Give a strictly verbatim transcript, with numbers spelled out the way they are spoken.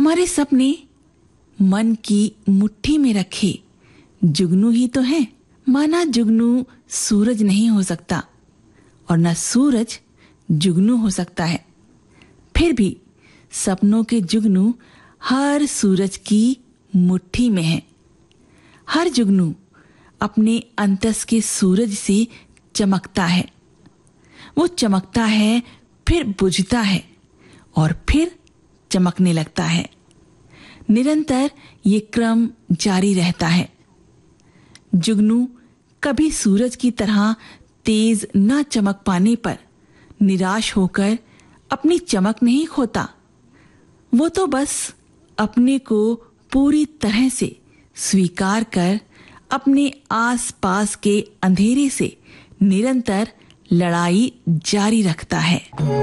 हमारे सपने मन की मुट्ठी में रखे जुगनू ही तो हैं। माना जुगनू सूरज नहीं हो सकता और न सूरज जुगनू हो सकता है, फिर भी सपनों के जुगनू हर सूरज की मुट्ठी में है। हर जुगनू अपने अंतस के सूरज से चमकता है। वो चमकता है, फिर बुझता है और फिर चमकने लगता है। निरंतर ये क्रम जारी रहता है। जुगनू कभी सूरज की तरह तेज न चमक पाने पर निराश होकर अपनी चमक नहीं खोता। वो तो बस अपने को पूरी तरह से स्वीकार कर अपने आसपास के अंधेरे से निरंतर लड़ाई जारी रखता है।